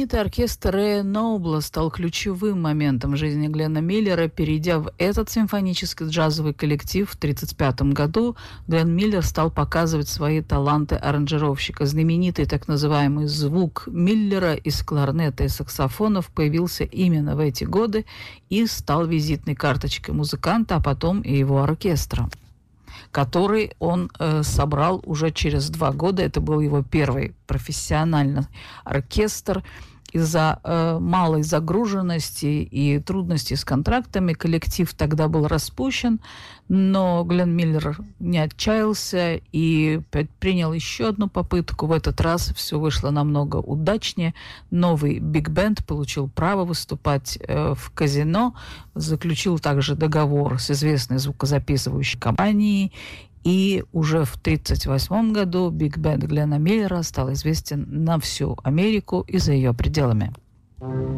Знаменитый оркестр Рэя Нобла стал ключевым моментом в жизни Гленна Миллера. Перейдя в этот симфонический джазовый коллектив в 1935 году, Гленн Миллер стал показывать свои таланты аранжировщика. Знаменитый так называемый звук Миллера из кларнета и саксофонов появился именно в эти годы и стал визитной карточкой музыканта, а потом и его оркестра, который он собрал уже через 2 года. Это был его первый профессиональный оркестр. Из-за малой загруженности и трудностей с контрактами коллектив тогда был распущен, но Гленн Миллер не отчаялся и предпринял еще одну попытку. В этот раз все вышло намного удачнее. Новый биг-бенд получил право выступать в казино, заключил также договор с известной звукозаписывающей компанией, и уже в 1938 году биг-бенд Гленна Миллера стал известен на всю Америку и за ее пределами.